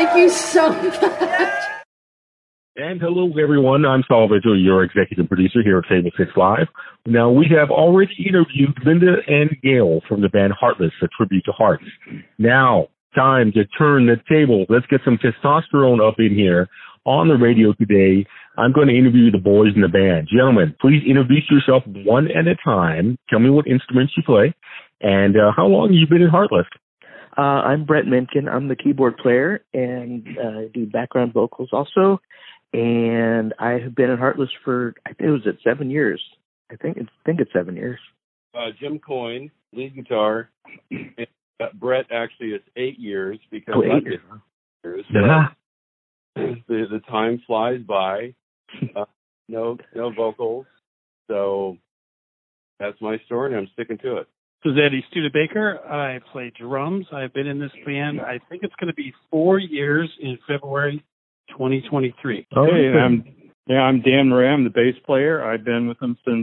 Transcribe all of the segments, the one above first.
Thank you so much. And hello, everyone. I'm Salvatore, your executive producer here at Famous Hits Live. Now, we have already interviewed Linda and Gail from the band Heartless, a tribute to Hearts. Now, time to turn the table. Let's get some testosterone up in here on the radio today. I'm going to interview the boys in the band. Gentlemen, please introduce yourself one at a time. Tell me what instruments you play and how long have you been in Heartless? I'm Brett Menken. I'm the keyboard player and do background vocals also. And I have been in Heartless for, I think it was 7 years. I think it's 7 years. Jim Coyne, lead guitar. And, Brett actually is 8 years because 8 years. Years. Yeah. The time flies by. No vocals. So that's my story, and I'm sticking to it. This is Eddie Studebaker. I play drums. I've been in this band, I think it's going to be 4 years in February 2023. Hey, I'm Dan Murray. I'm the bass player. I've been with them since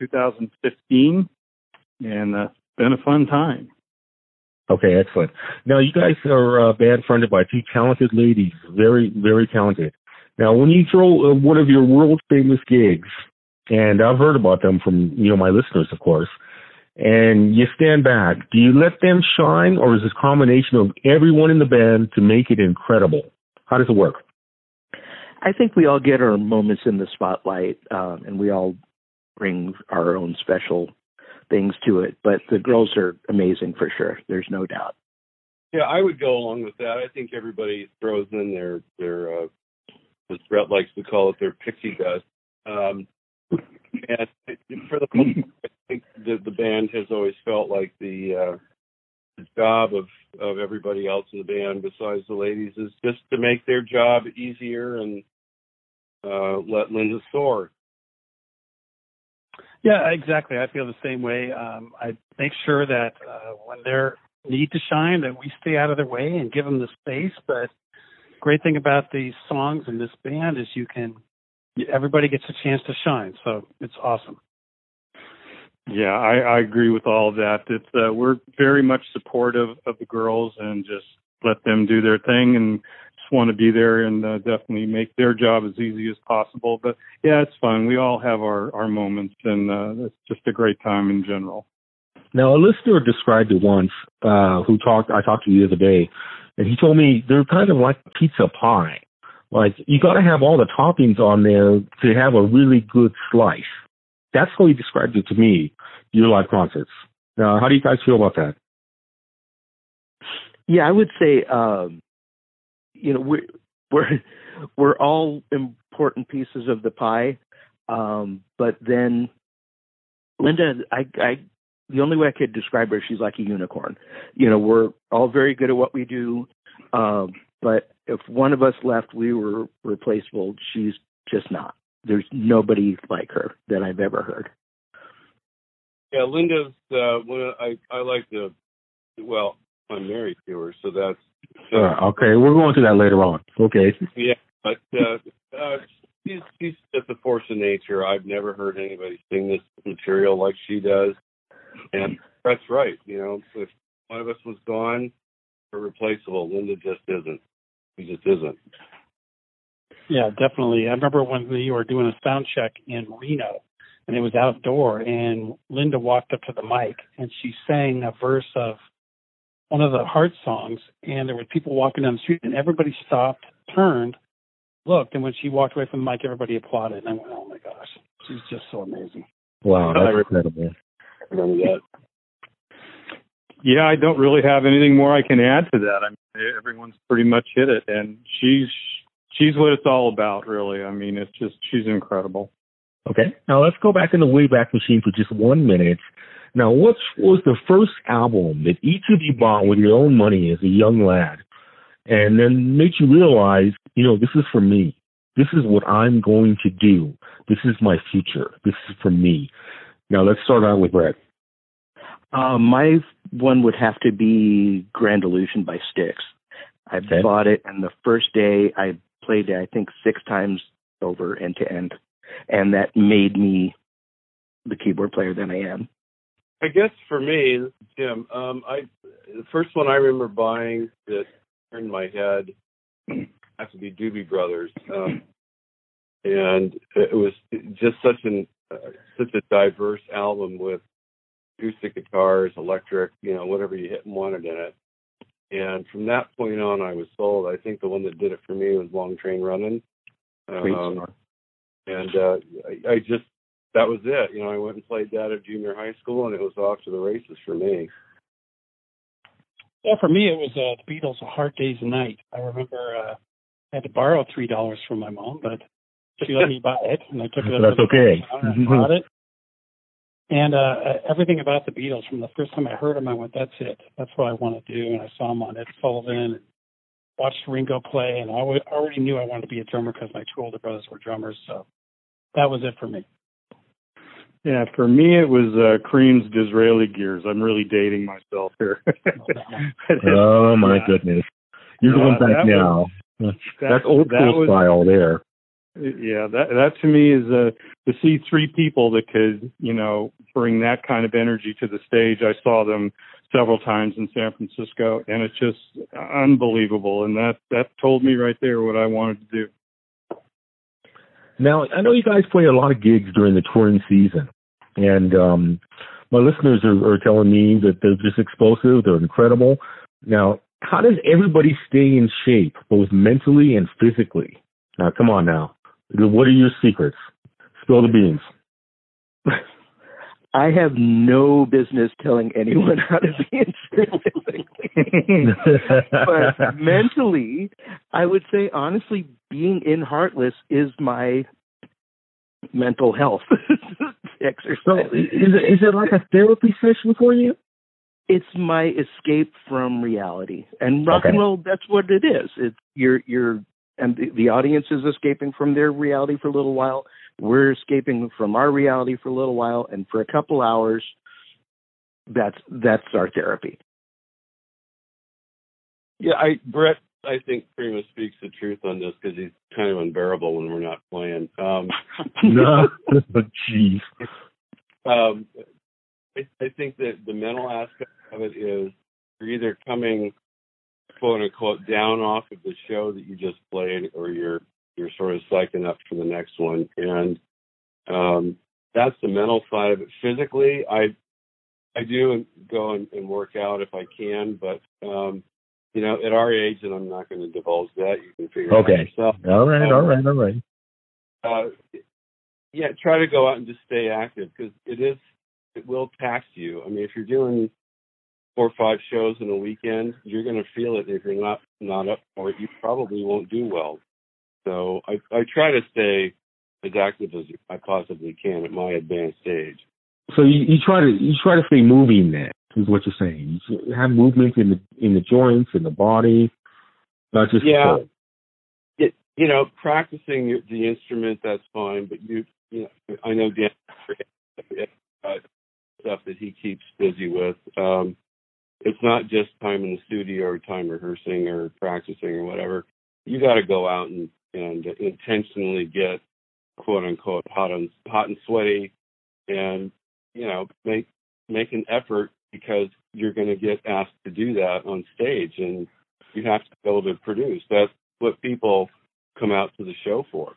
2015, and it's been a fun time. Okay, excellent. Now, you guys are a band fronted by two talented ladies, very, very talented. Now, when you throw one of your world-famous gigs, and I've heard about them from, my listeners, of course, and you stand back, do you let them shine, or is it a combination of everyone in the band to make it incredible? How does it work? I think we all get our moments in the spotlight, and we all bring our own special things to it. But the girls are amazing for sure. There's no doubt. Yeah, I would go along with that. I think everybody throws in their as Brett likes to call it, their pixie dust. And for the most part, I think the band has always felt like the job of everybody else in the band besides the ladies is just to make their job easier and let Linda soar. Yeah, exactly. I feel the same way. I make sure that when they need to shine, that we stay out of their way and give them the space. But great thing about these songs and this band is everybody gets a chance to shine. So it's awesome. Yeah, I agree with all of that. It's we're very much supportive of the girls and just let them do their thing and just want to be there and definitely make their job as easy as possible. But yeah, it's fun. We all have our moments, and it's just a great time in general. Now, a listener described it once. I talked to the other day, and he told me they're kind of like pizza pie. Like you got to have all the toppings on there to have a really good slice. That's how he described it to me, your live concerts. Now, how do you guys feel about that? Yeah, I would say, we're all important pieces of the pie. But then Linda, the only way I could describe her, she's like a unicorn. We're all very good at what we do. But if one of us left, we were replaceable. She's just not. There's nobody like her that I've ever heard. Yeah, Linda's, I like to, well, I'm married to her, so that's... okay, we're going to that later on. Okay. Yeah, but she's just a force of nature. I've never heard anybody sing this material like she does. And that's right. If one of us was gone, we're replaceable. Linda just isn't. She just isn't. Yeah, definitely. I remember when we were doing a sound check in Reno, and it was outdoor, and Linda walked up to the mic, and she sang a verse of one of the Heart songs, and there were people walking down the street, and everybody stopped, turned, looked, and when she walked away from the mic, everybody applauded. And I went, oh, my gosh, she's just so amazing. Wow, that's incredible. I remember that. Yeah, I don't really have anything more I can add to that. I mean, everyone's pretty much hit it, and she's what it's all about, really. I mean, it's just, she's incredible. Okay. Now let's go back in the Wayback Machine for just 1 minute. Now, what was the first album that each of you bought with your own money as a young lad and then made you realize, this is for me. This is what I'm going to do. This is my future. This is for me. Now, let's start out with Brett. My one would have to be Grand Illusion by Styx. I bought it, and the first day I played it, I think 6 times over end to end, and that made me the keyboard player that I am. I guess for me, this is Jim. The first one I remember buying that turned my head have to be Doobie Brothers, and it was just such a diverse album with acoustic guitars, electric, whatever you hit and wanted in it. And from that point on, I was sold. I think the one that did it for me was Long Train Running. And I just, that was it. I went and played that at junior high school, and it was off to the races for me. Yeah, for me, it was the Beatles, A Hard Day's Night. I remember I had to borrow $3 from my mom, but she let me buy it, and I took it up. That's okay. And bought it. And everything about the Beatles, from the first time I heard them, I went, that's it. That's what I want to do. And I saw them on Ed Sullivan and watched Ringo play. And I already knew I wanted to be a drummer because my two older brothers were drummers. So that was it for me. Yeah, for me, it was Cream's Disraeli Gears. I'm really dating myself here. Oh, my goodness. You're going back now. That's old school style there. Yeah, that to me is to see three people that could, bring that kind of energy to the stage. I saw them several times in San Francisco, and it's just unbelievable. And that told me right there what I wanted to do. Now, I know you guys play a lot of gigs during the touring season, and my listeners are telling me that they're just explosive, they're incredible. Now, how does everybody stay in shape, both mentally and physically? Now, come on now. What are your secrets? Spill the beans. I have no business telling anyone how to be in shape physically. But mentally, I would say, honestly, being in Heartless is my mental health exercise. So is it like a therapy session for you? It's my escape from reality. And rock and roll, that's what it is. It's you're and the audience is escaping from their reality for a little while. We're escaping from our reality for a little while, and for a couple hours, that's our therapy. Yeah, Brett, I think pretty much speaks the truth on this because he's kind of unbearable when we're not playing. No, jeez. I think that the mental aspect of it is you're either coming, quote unquote, down off of the show that you just played, or you're sort of psyching up for the next one. And that's the mental side of it. Physically, I do go and work out if I can, but at our age, and I'm not going to divulge that, you can figure it out yourself. All right. Yeah, try to go out and just stay active, because it will tax you. I mean, if you're doing 4 or 5 shows in a weekend, you're going to feel it. If you're not up for it, you probably won't do well. So I try to stay as active as I possibly can at my advanced age. So you try to stay moving. Then is what you're saying. You have movement in the joints, in the body, not just practicing the instrument, that's fine. But I know Dan stuff that he keeps busy with. It's not just time in the studio or time rehearsing or practicing or whatever. You got to go out and intentionally get, quote unquote, hot and sweaty, and make an effort, because you're going to get asked to do that on stage, and you have to be able to produce. That's what people come out to the show for.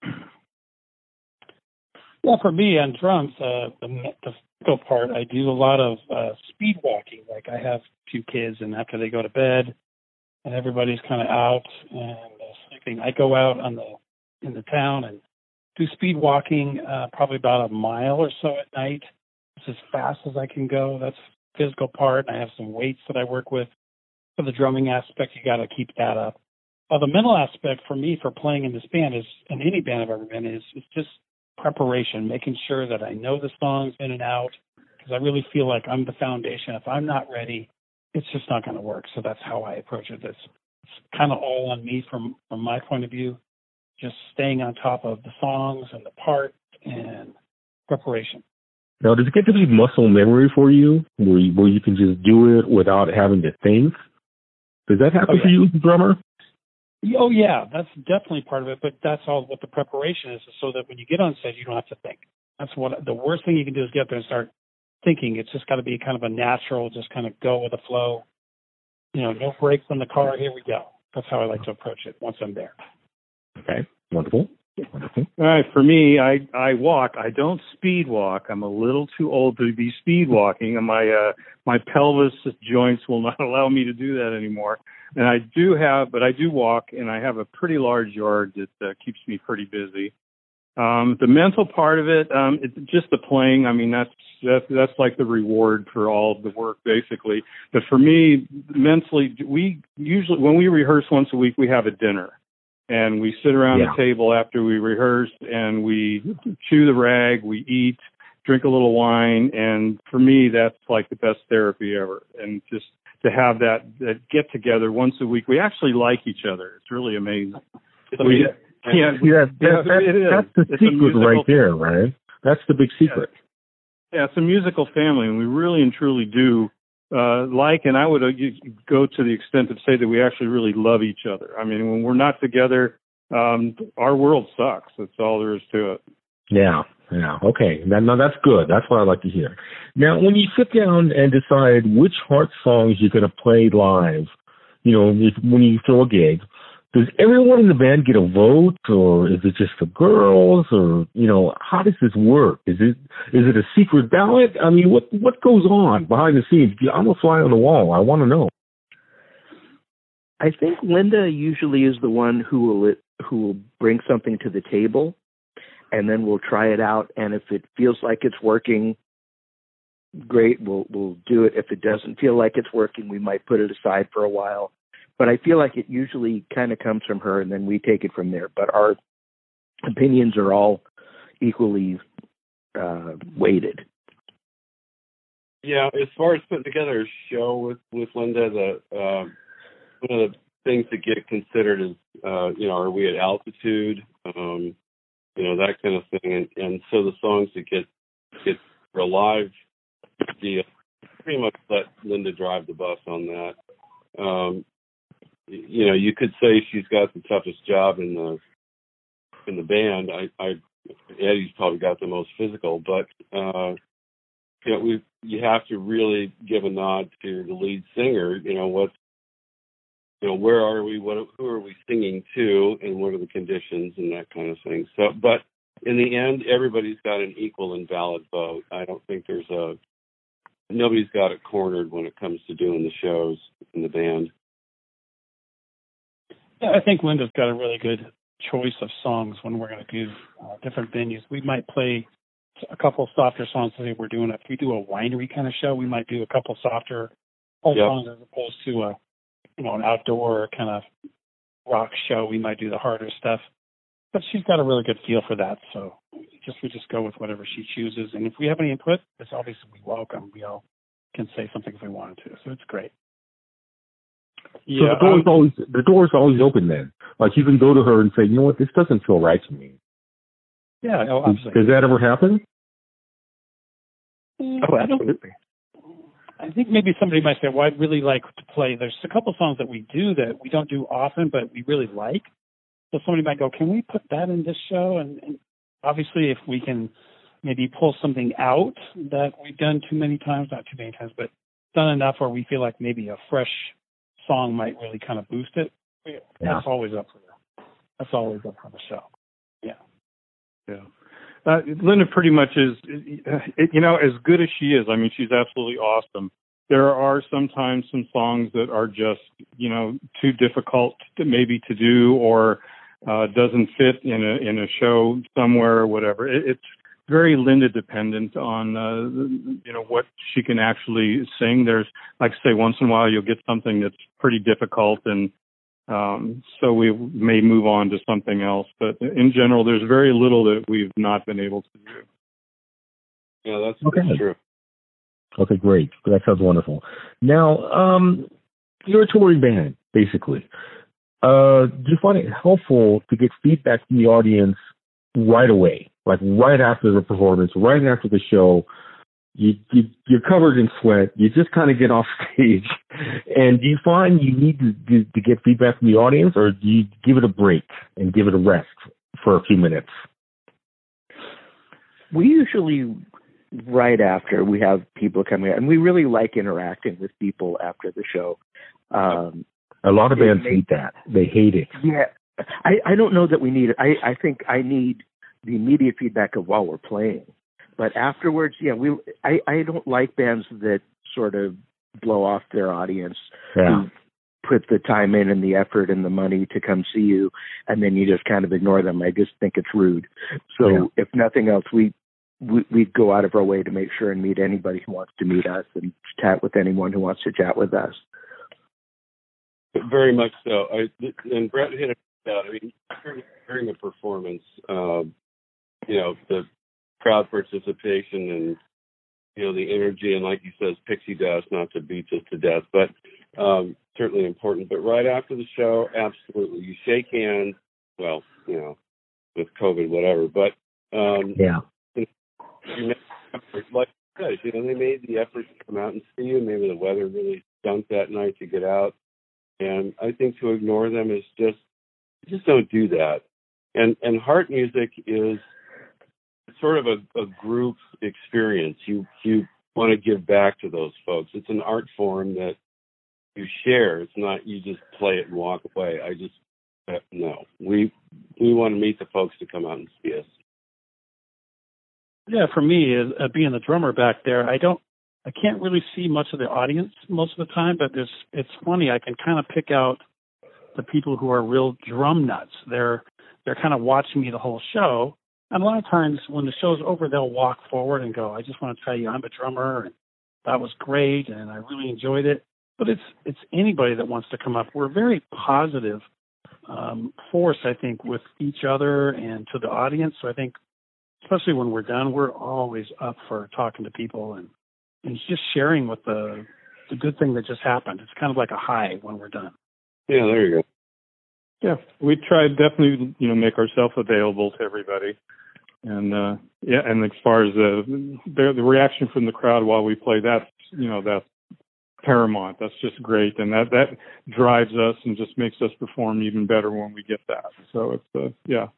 Yeah, for me on drums, the physical part, I do a lot of speed walking. Like, I have 2 kids, and after they go to bed and everybody's kind of out and sleeping, I go out in the town and do speed walking, probably about a mile or so at night. It's as fast as I can go. That's the physical part. I have some weights that I work with. For the drumming aspect, you got to keep that up. The mental aspect for me for playing in this band is, in any band I've ever been in, is just preparation, making sure that I know the songs in and out, because I really feel like I'm the foundation. If I'm not ready, it's just not going to work. So that's how I approach it. It's kind of all on me from my point of view, just staying on top of the songs and the part and preparation. Now, does it get to be muscle memory for you, where you can just do it without having to think? Does that happen for you as a drummer? Oh, yeah, that's definitely part of it, but that's all what the preparation is, so that when you get on stage, you don't have to think. That's what the worst thing you can do, is get up there and start thinking. It's just got to be kind of a natural, just kind of go with the flow. No brakes on the car, here we go. That's how I like to approach it once I'm there. Okay, wonderful. Wonderful. All right, for me, I walk. I don't speed walk. I'm a little too old to be speed walking, and my pelvis joints will not allow me to do that anymore. And I do walk, and I have a pretty large yard that keeps me pretty busy. The mental part of it, it's just the playing. I mean, that's like the reward for all of the work, basically. But for me, mentally, we usually, when we rehearse once a week, we have a dinner. And we sit around the table after we rehearse, and we chew the rag, we eat, drink a little wine, and for me, that's like the best therapy ever. And just to have that get together once a week, we actually like each other. It's really amazing. That's the secret right there, right? That's the big secret. Yeah, it's a musical family, and we really and truly do and I would go to the extent of say that we actually really love each other. I mean, when we're not together, our world sucks. That's all there is to it. Yeah. Okay. Now that's good. That's what I like to hear. Now, when you sit down and decide which Heart songs you're going to play live, when you throw a gig, does everyone in the band get a vote, or is it just the girls, or how does this work? Is it a secret ballot? I mean, what goes on behind the scenes? I'm a fly on the wall. I want to know. I think Linda usually is the one who will bring something to the table, and then we'll try it out. And if it feels like it's working, great, we'll do it. If it doesn't feel like it's working, we might put it aside for a while. But I feel like it usually kind of comes from her, and then we take it from there. But our opinions are all equally weighted. Yeah, as far as putting together a show with Linda, one of the things to get considered is, are we at altitude? That kind of thing. And so the songs that get for a live deal, pretty much let Linda drive the bus on that. You could say she's got the toughest job in the band. Eddie's probably got the most physical, but you have to really give a nod to the lead singer. Where are we? Who are we singing to, and what are the conditions and that kind of thing. So, but in the end, everybody's got an equal and valid vote. I don't think nobody's got it cornered when it comes to doing the shows in the band. Yeah, I think Linda's got a really good choice of songs when we're going to do different venues. We might play a couple softer songs. If we do a winery kind of show, we might do a couple softer songs as opposed to an outdoor kind of rock show. We might do the harder stuff. But she's got a really good feel for that, so we just go with whatever she chooses. And if we have any input, it's obviously welcome. We all can say something if we wanted to, so it's great. Yeah, so the door's always open then. Like you can go to her and say, you know what, this doesn't feel right to me. Yeah, absolutely. Does that ever happen? Oh, absolutely. I think maybe somebody might say, well, I'd really like to play. There's a couple songs that we do that we don't do often, but we really like. So somebody might go, can we put that in this show? And obviously, if we can maybe pull something out that we've done not too many times, but done enough where we feel like maybe a fresh song might really kind of boost it. That's always up for the show. Yeah. Linda pretty much is, as good as she is. I mean, she's absolutely awesome. There are sometimes some songs that are just, too difficult to do, or doesn't fit in a show somewhere or whatever. It's very Linda dependent on what she can actually sing. There's, like I say, once in a while you'll get something that's pretty difficult, and so we may move on to something else. But in general, there's very little that we've not been able to do. Yeah, that's true. Okay, great. That sounds wonderful. Now, you're a touring band, basically. Do you find it helpful to get feedback from the audience right away, like right after the performance, right after the show? You're covered in sweat. You just kind of get off stage. And do you find you need to get feedback from the audience, or do you give it a break and give it a rest for a few minutes? We usually, right after, we have people coming out, and we really like interacting with people after the show. A lot of bands hate that. They hate it. Yeah. I don't know that we need it. I think I need the immediate feedback of while we're playing. But afterwards, yeah, I don't like bands that sort of blow off their audience, Yeah. who put the time in and the effort and the money to come see you, and then you just kind of ignore them. I just think it's rude. So if nothing else, we go out of our way to make sure and meet anybody who wants to meet us and chat with anyone who wants to chat with us. Very much so. And Brett hit it out. I mean, during a performance, the crowd participation and, the energy, and like you says, pixie dust, not to beat us to death, but certainly important. But right after the show, absolutely, you shake hands. Well, with COVID, whatever. But you make effort, like you said, they made the effort to come out and see you. Maybe the weather really stunk that night to get out, and I think to ignore them is just don't do that. And Heart Music is sort of a group experience. You want to give back to those folks. It's an art form that you share. It's not you just play it and walk away. No. We want to meet the folks to come out and see us. Yeah, for me, being the drummer back there, I can't really see much of the audience most of the time, but it's funny. I can kind of pick out the people who are real drum nuts. They're kind of watching me the whole show. And a lot of times when the show's over, they'll walk forward and go, I just want to tell you I'm a drummer, and that was great, and I really enjoyed it. But it's anybody that wants to come up. We're a very positive force, I think, with each other and to the audience. So I think, especially when we're done, we're always up for talking to people and just sharing with the good thing that just happened. It's kind of like a high when we're done. Yeah, there you go. Yeah, we try to definitely, make ourselves available to everybody. And, and as far as the reaction from the crowd while we play, that's paramount. That's just great. And that drives us and just makes us perform even better when we get that. So it's,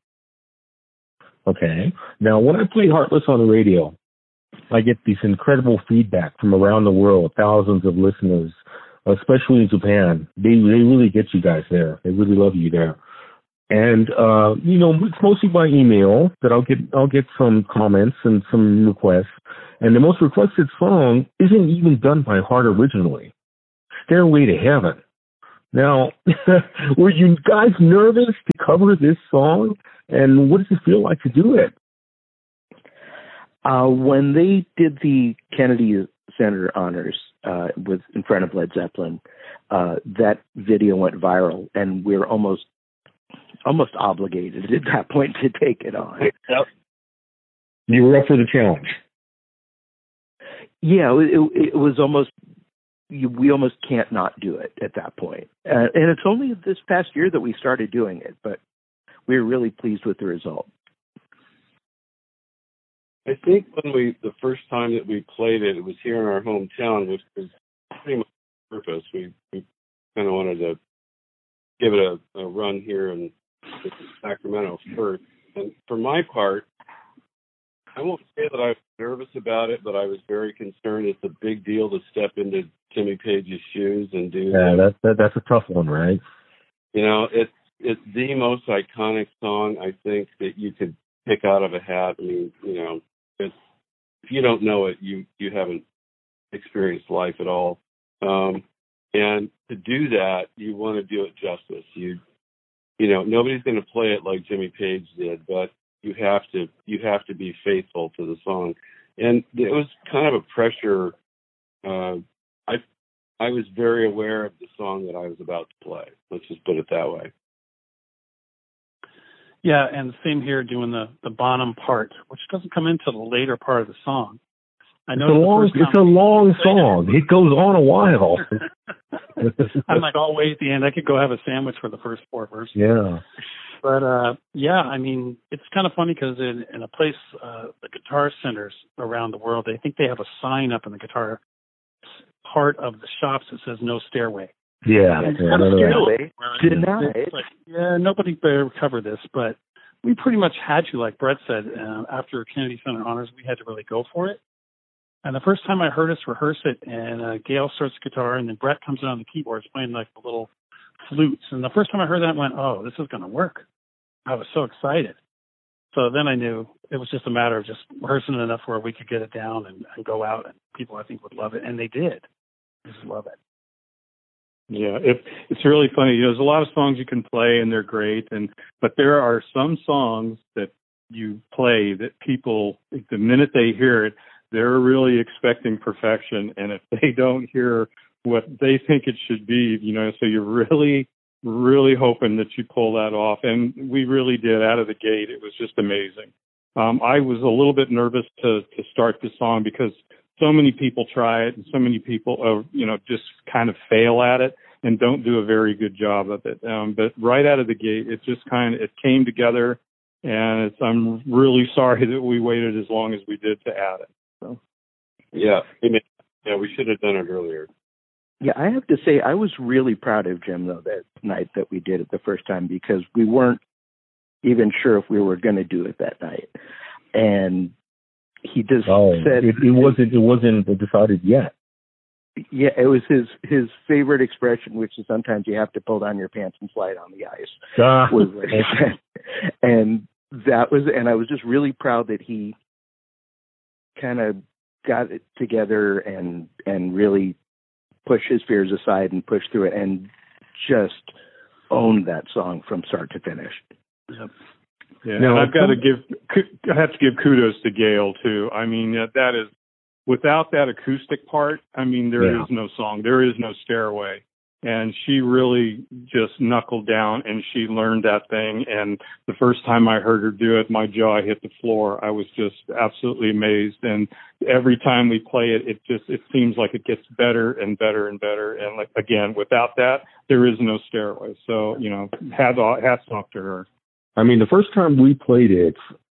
Okay. Now, when I play Heartless on the radio, I get this incredible feedback from around the world, thousands of listeners, especially in Japan. They really get you guys there. They really love you there. And, it's mostly by email that I'll get some comments and some requests. And the most requested song isn't even done by Heart originally. Stairway to Heaven. Now, were you guys nervous to cover this song? And what does it feel like to do it? When they did the Kennedy Center honors in front of Led Zeppelin, that video went viral, and we were almost obligated at that point to take it on. Yep. You were up for the challenge. Yeah, it was almost. We almost can't not do it at that point. And it's only this past year that we started doing it, but we were really pleased with the result. I think the first time that we played it, it was here in our hometown, which was pretty much the purpose. We kind of wanted to give it a run here in Sacramento first. And for my part, I won't say that I was nervous about it, but I was very concerned. It's a big deal to step into Jimmy Page's shoes and do. Yeah, that's a tough one, right? It's the most iconic song I think that you could pick out of a hat. I mean, if you don't know it, you haven't experienced life at all. And to do that, you want to do it justice. Nobody's going to play it like Jimmy Page did, but you have to be faithful to the song. And it was kind of a pressure. I was very aware of the song that I was about to play. Let's just put it that way. Yeah, and the same here doing the Bonham part, which doesn't come into the later part of the song. It's a long song. It goes on a while. I'm like all the way at the end. I could go have a sandwich for the first 4 verses. Yeah. But, I mean, it's kind of funny because in a place, the guitar centers around the world, I think they have a sign up in the guitar part of the shops that says no stairway. Yeah. Stairway denied. Yeah, nobody better cover this, but we pretty much had to, like Brett said, after Kennedy Center Honors, we had to really go for it. And the first time I heard us rehearse it, and Gail starts the guitar, and then Brett comes in on the keyboards playing like the little flutes. And the first time I heard that, I went, oh, this is going to work. I was so excited. So then I knew it was just a matter of just rehearsing it enough where we could get it down and go out, and people, I think, would love it. And they did. They just love it. Yeah, it's really funny. You know, there's a lot of songs you can play, and they're great. But there are some songs that you play that people, the minute they hear it, they're really expecting perfection. And if they don't hear what they think it should be, you know, so you're really, really hoping that you pull that off. And we really did out of the gate. It was just amazing. I was a little bit nervous to start this song because so many people try it and so many people, you know, just kind of fail at it and don't do a very good job of it. But right out of the gate, it just it came together, and I'm really sorry that we waited as long as we did to add it. So. Yeah, we should have done it earlier. Yeah, I have to say I was really proud of Jim though that night that we did it the first time, because we weren't even sure if we were going to do it that night, and he just said it wasn't decided yet. Yeah, it was his favorite expression, which is sometimes you have to pull down your pants and slide on the ice. Was what he said. And I was just really proud that he kind of got it together and really pushed his fears aside and pushed through it and just owned that song from start to finish. Yep. Yeah, and I have to give kudos to Gail too. I mean, that is, without that acoustic part, I mean, there is no song, there is no Stairway. And she really just knuckled down and she learned that thing. And the first time I heard her do it, my jaw hit the floor. I was just absolutely amazed. And every time we play it, it seems like it gets better and better and better. And like, again, without that, there is no Stairway. So, you know, hats off to her. I mean, the first time we played it,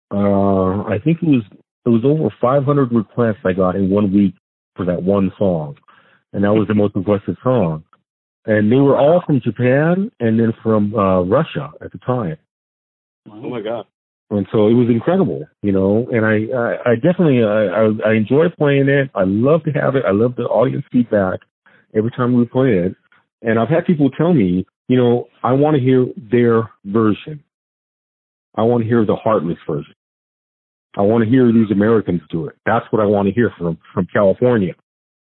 I think it was over 500 requests I got in 1 week for that one song. And that was the most requested song. And they were all from Japan and then from Russia at the time. Oh my God. And so it was incredible, you know, and I definitely, I enjoy playing it. I love to have it. I love the audience feedback every time we play it. And I've had people tell me, you know, I want to hear their version. I want to hear the Heartless version. I want to hear these Americans do it. That's what I want to hear from California.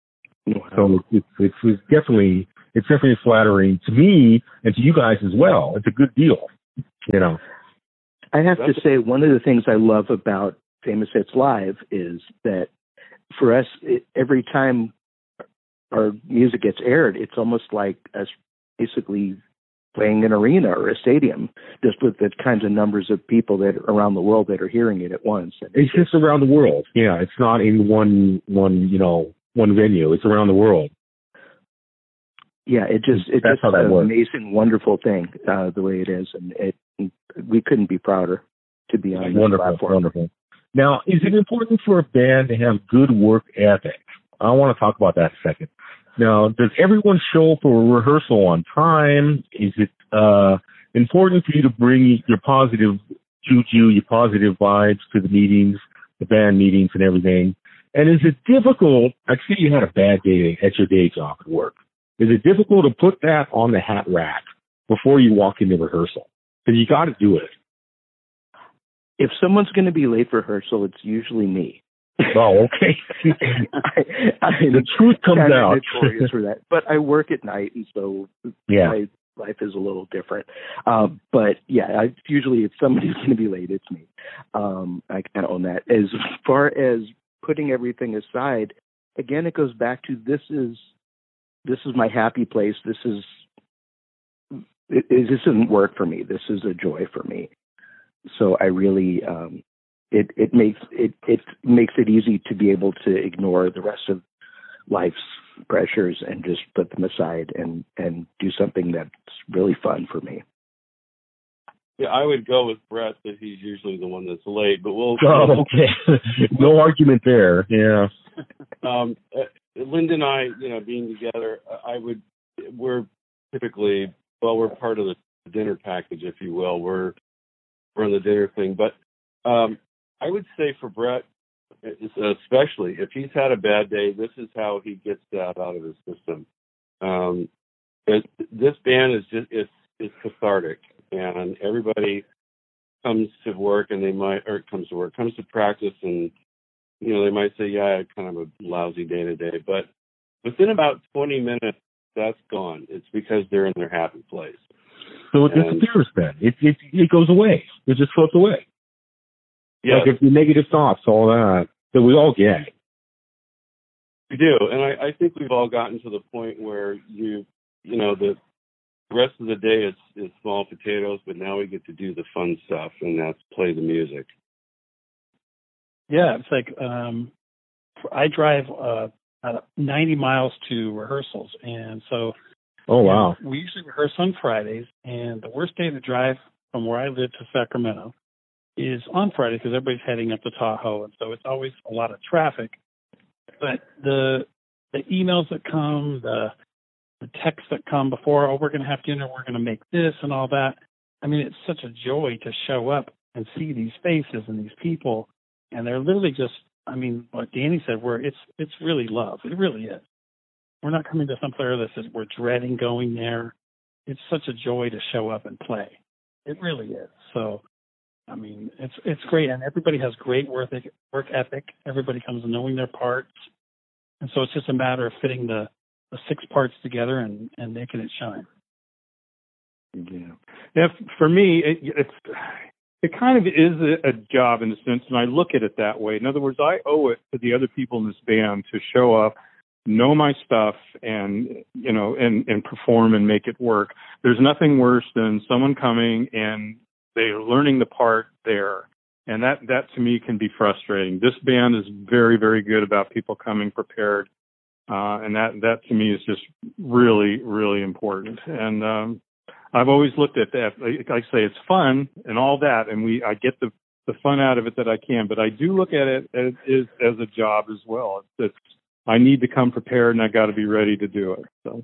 So it's definitely flattering to me and to you guys as well. It's a good deal, you know. I have to say, one of the things I love about Famous Hits Live is that for us, every time our music gets aired, it's almost like us basically playing an arena or a stadium, just with the kinds of numbers of people that are around the world that are hearing it at once. It's just around the world. Yeah, it's not in one venue. It's around the world. Yeah, it's just an amazing, wonderful thing, the way it is, and we couldn't be prouder to be on this platform. Wonderful. Now, is it important for a band to have good work ethic? I want to talk about that a second. Now, does everyone show up for a rehearsal on time? Is it important for you to bring your positive juju, your positive vibes to the meetings, the band meetings and everything? And is it difficult? I see you had a bad day at your day job at work. Is it difficult to put that on the hat rack before you walk into rehearsal? Because you got to do it. If someone's going to be late for rehearsal, it's usually me. Oh, okay. The truth comes out. Notorious for that. But I work at night, and so my life is a little different. But yeah, usually if somebody's going to be late, it's me. I kind of own that. As far as putting everything aside, again, it goes back to this is my happy place. This isn't work for me. This is a joy for me. So I really, it makes it easy to be able to ignore the rest of life's pressures and just put them aside and do something that's really fun for me. Yeah, I would go with Brett that he's usually the one that's late, but we'll. Oh, okay. No argument there. Yeah. Linda and I, being together, we're typically, we're part of the dinner package, if you will. We're on the dinner thing, but I would say for Brett, especially if he's had a bad day, this is how he gets that out of his system. this band is just it's cathartic, and everybody comes to work and comes to practice, and they might say, yeah, I had kind of a lousy day today, but within about 20 minutes, that's gone. It's because they're in their happy place. So it disappears then. It goes away. It just floats away. Yeah. Like if the negative thoughts, all that we all get. We do. And I think we've all gotten to the point where the rest of the day is small potatoes, but now we get to do the fun stuff, and that's play the music. Yeah, it's like I drive 90 miles to rehearsals, and so oh wow, we usually rehearse on Fridays, and the worst day to drive from where I live to Sacramento is on Friday because everybody's heading up to Tahoe, and so it's always a lot of traffic. But the emails that come, the texts that come before, we're going to have dinner, we're going to make this and all that. I mean, it's such a joy to show up and see these faces and these people, and they're literally just, I mean, what Danny said, it's really love. It really is. We're not coming to some player that says we're dreading going there. It's such a joy to show up and play. It really is. So, I mean, it's great, and everybody has great work ethic. Everybody comes knowing their parts, and so it's just a matter of fitting the 6 parts together and making it shine. Yeah. For me, it kind of is a job in a sense, and I look at it that way. In other words, I owe it to the other people in this band to show up, know my stuff, and and perform and make it work. There's nothing worse than someone coming and they're learning the part there, and that to me can be frustrating. This band is very, very good about people coming prepared, and that to me is just really, really important. And I've always looked at that. Like I say, it's fun and all that, and I get the fun out of it that I can, but I do look at it as a job as well. I need to come prepared, and I got to be ready to do it. So.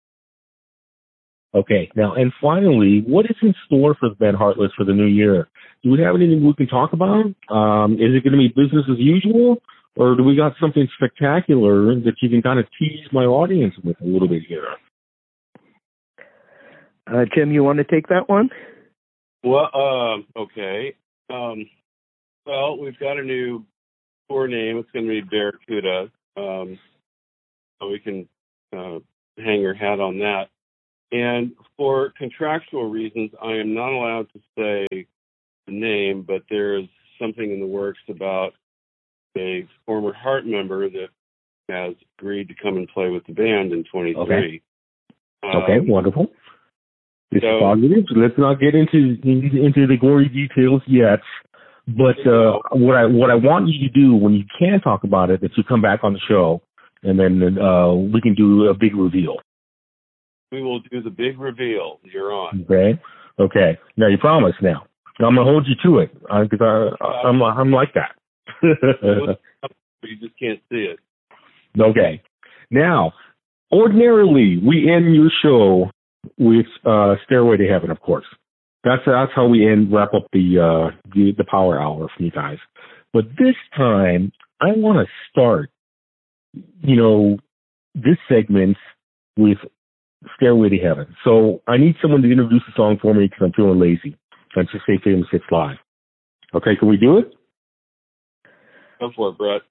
Okay, now, and finally, what is in store for the band Heartless for the new year? Do we have anything we can talk about? Is it going to be business as usual, or do we got something spectacular that you can kind of tease my audience with a little bit here? Jim, you want to take that one? Well, okay. Well, we've got a new tour name. It's going to be Barracuda. So we can hang your hat on that. And for contractual reasons, I am not allowed to say the name, but there's something in the works about a former Heart member that has agreed to come and play with the band in 23. Okay, wonderful. It's positive. Let's not get into the gory details yet. But what I want you to do when you can talk about it is to come back on the show, and then we can do a big reveal. We will do the big reveal. You're on. Okay. Now you promise. Now I'm gonna hold you to it because I'm like that. You just can't see it. Okay. Now, ordinarily we end your show with Stairway to Heaven, of course. That's how we wrap up the Power Hour from you guys. But this time, I want to start, this segment with Stairway to Heaven. So I need someone to introduce the song for me because I'm feeling lazy. Let's just say Famous Hits Live. Okay, can we do it? Go for it, Brett.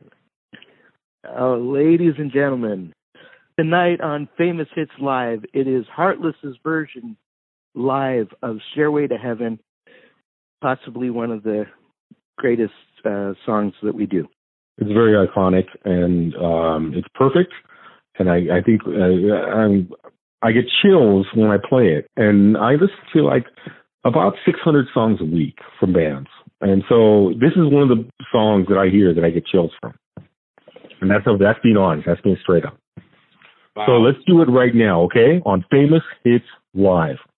Ladies and gentlemen, tonight on Famous Hits Live, it is Heartless's version live of Stairway to Heaven, possibly one of the greatest songs that we do. It's very iconic, and it's perfect. And I think I get chills when I play it. And I listen to like about 600 songs a week from bands. And so this is one of the songs that I hear that I get chills from. And that's being honest. That's being straight up. Wow. So let's do it right now, okay? On Famous Hits Live.